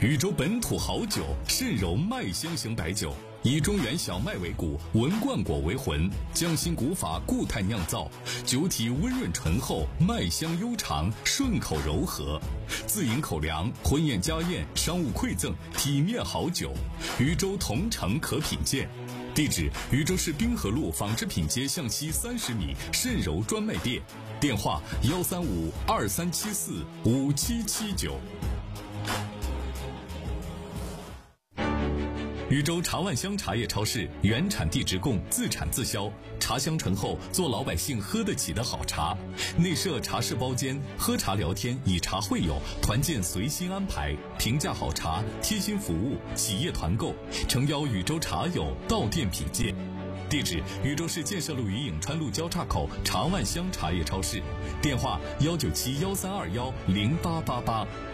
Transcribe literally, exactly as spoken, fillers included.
禹州本土好酒，渗柔麦香型白酒，以中原小麦为骨，文冠果为魂，匠心古法固态酿造，酒体温润醇厚，麦香悠长，顺口柔和。自饮口粮，婚宴家宴，商务馈赠，体面好酒。禹州同城可品鉴。地址：禹州市滨河路纺织品街向西三十米渗柔专卖店。电话：幺三五二三七四五七七九。禹州茶万乡茶叶超市原产地直供，自产自销，茶香醇厚，做老百姓喝得起的好茶。内设茶室包间，喝茶聊天，以茶会友，团建随心安排，平价好茶，贴心服务，企业团购，诚邀禹州茶友到店品鉴。地址：禹州市建设路与颍川路交叉口茶万乡茶叶超市。电话：幺九七幺三二幺零八八八。